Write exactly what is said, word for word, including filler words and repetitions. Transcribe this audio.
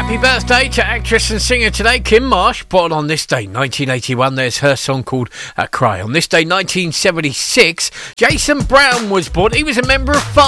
Happy birthday to actress and singer today, Kim Marsh. Born on this day, nineteen eighty-one, there's her song called A Cry. On this day, nineteen seventy-six, Jason Brown was born. He was a member of